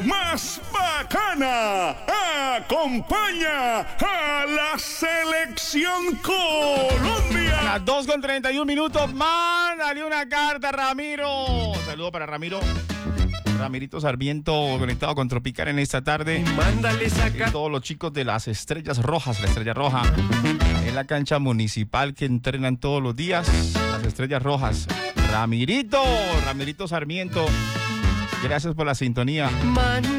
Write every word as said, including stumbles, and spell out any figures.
más bacana acompaña a la Selección Colombia. A las dos con treinta y un minutos, mándale una carta, Ramiro. Saludo para Ramiro. Ramirito Sarmiento conectado con Tropical en esta tarde. Mándale esa carta. Todos los chicos de las Estrellas Rojas, la Estrella Roja, en la cancha municipal que entrenan todos los días. Las Estrellas Rojas. Ramirito, Ramirito Sarmiento. Gracias por la sintonía.